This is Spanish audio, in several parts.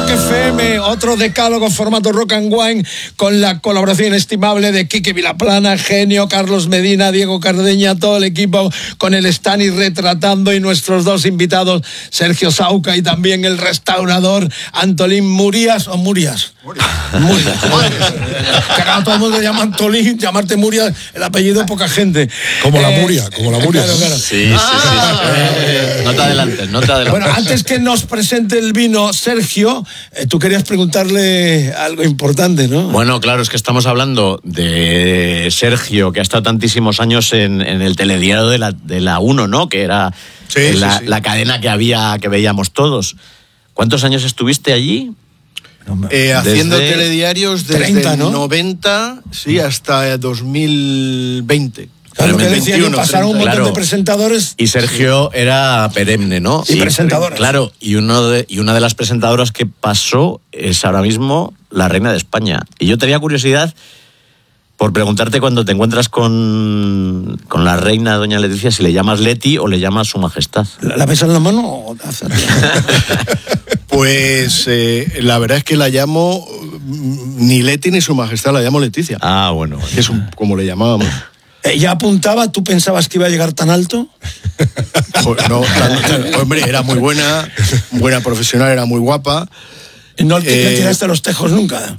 Rock FM, otro decálogo formato Rock and Wine, con la colaboración inestimable de Quique Vilaplana, Genio, Carlos Medina, Diego Cardeña, todo el equipo, con el Stani retratando, y nuestros dos invitados, Sergio Sauca y también el restaurador Antolín Murias, o Murias. Murias. Que acá todo el mundo le llama Antolín, llamarte Murias, el apellido poca gente. Como la Muria. Claro. Sí. No te adelantes. Bueno, antes que nos presente el vino Sergio, tú querías preguntarle algo importante, ¿no? Bueno, claro, es que estamos hablando de Sergio, que ha estado tantísimos años en el telediario de la 1, ¿no? Que era la cadena que veíamos todos. ¿Cuántos años estuviste allí? Haciendo telediarios desde 30, ¿no? 90, hasta 2020. Claro, que decía que pasaron un montón de presentadores. Y Sergio era perenne, ¿no? Y presentadoras. Claro, y una de las presentadoras que pasó es ahora mismo la reina de España. Y yo tenía curiosidad por preguntarte, cuando te encuentras con la reina, doña Leticia, si le llamas Leti o le llamas Su Majestad. ¿La besas en la mano o Pues la verdad es que la llamo ni Leti ni Su Majestad, la llamo Leticia. Ah, bueno. Que es como le llamábamos. ¿Ya apuntaba? ¿Tú pensabas que iba a llegar tan alto? No, hombre, era muy buena profesional, era muy guapa. No le tiraste los tejos nunca.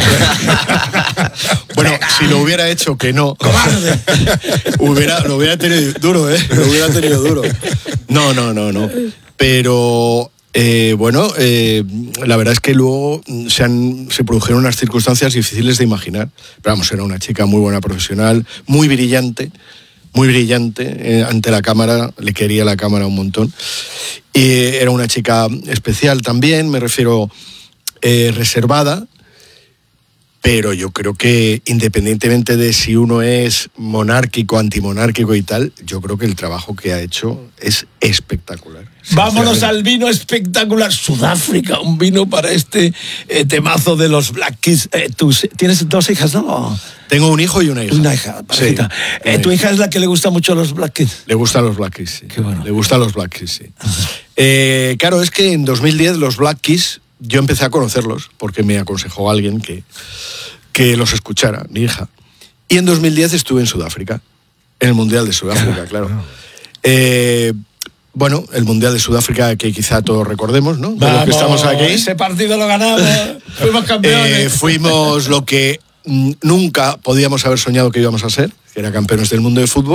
Bueno, si lo hubiera hecho, que no. ¡Cobarde! Lo hubiera tenido duro, ¿eh? Lo hubiera tenido duro. No. Pero... la verdad es que luego se produjeron unas circunstancias difíciles de imaginar. Pero vamos, era una chica muy buena profesional, muy brillante ante la cámara, le quería la cámara un montón. Y era una chica especial también, me refiero, reservada. Pero yo creo que, independientemente de si uno es monárquico, antimonárquico y tal, yo creo que el trabajo que ha hecho es espectacular. Vámonos al vino espectacular. Sudáfrica, un vino para este temazo de los Black Keys. ¿Tú tienes dos hijas, no? Tengo un hijo y una hija. Una hija, parejita. Sí, ¿tu hija es la que le gusta mucho a los Black Keys? Le gustan los Black Keys, sí. Qué bueno. Le gustan los Black Keys, sí. Claro, es que en 2010 los Black Keys, yo empecé a conocerlos porque me aconsejó alguien que los escuchara, mi hija. Y en 2010 estuve en Sudáfrica, en el Mundial de Sudáfrica, claro. Bueno, el Mundial de Sudáfrica, que quizá todos recordemos, ¿no? De los que estamos aquí. Ese partido lo ganamos, fuimos campeones. Fuimos lo que nunca podíamos haber soñado que íbamos a ser, que era campeones del mundo de fútbol.